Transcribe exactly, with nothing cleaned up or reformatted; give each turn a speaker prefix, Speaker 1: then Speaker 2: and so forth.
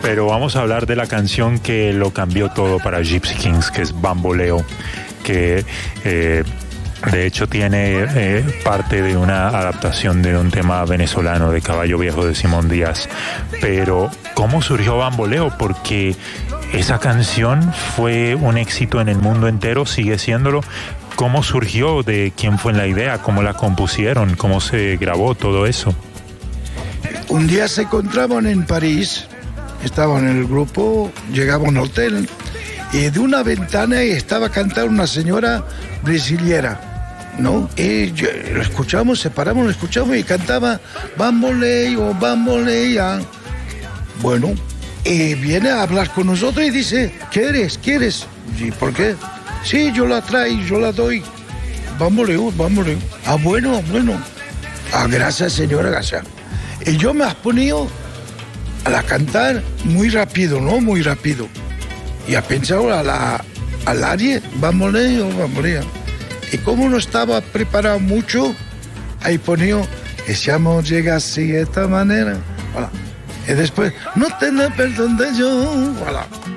Speaker 1: pero vamos a hablar de la canción que lo cambió todo para Gypsy Kings, que es Bamboleo, que eh, de hecho tiene eh, parte de una adaptación de un tema venezolano de Caballo Viejo de Simón Díaz. Pero ¿cómo surgió Bamboleo? Porque esa canción fue un éxito en el mundo entero, sigue siéndolo. ¿Cómo surgió? ¿De quién fue la idea? ¿Cómo la compusieron? ¿Cómo se grabó todo eso?
Speaker 2: Un día se encontraban en París, estaban en el grupo, llegaban al hotel y de una ventana estaba cantando una señora brasileña, ¿no? Y yo, lo escuchamos, se paramos, lo escuchamos y cantaba Bamboleo, Bambolea. Bueno, y viene a hablar con nosotros y dice, ¿quieres? ¿Quieres? ¿Y por qué? Sí, yo la traigo, yo la doy. Bamboleo, Bamboleo. Ah, bueno, bueno. Ah, gracias, señora, gracias. Y yo me has ponido a la cantar muy rápido, ¿no? Muy rápido. Y ha pensado a la, al área, Bamboleo, Bamboleo. Y como no estaba preparado mucho, ahí ponía, ese amor llega así de esta manera. Voilà. Y después, no tenés perdón de yo. Voilà.